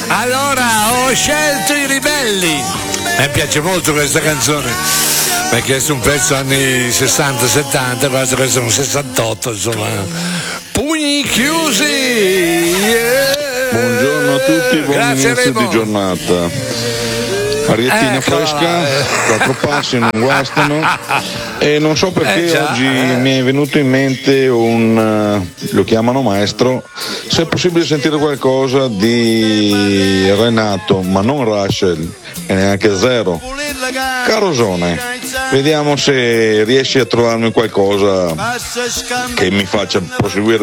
Allora, ho scelto i ribelli. Mi piace molto questa canzone, perché è un pezzo anni 60-70, quasi questo è un 68, insomma. Pugni chiusi! Yeah. Buongiorno a tutti, buon Grazie, inizio Remo. di giornata. Ariettina fresca, 4 passi non guastano e non so perché oggi mi è venuto in mente lo chiamano maestro, se è possibile sentire qualcosa di Renato, ma non Russell e neanche Zero. Carosone, vediamo se riesci a trovarmi qualcosa che mi faccia proseguire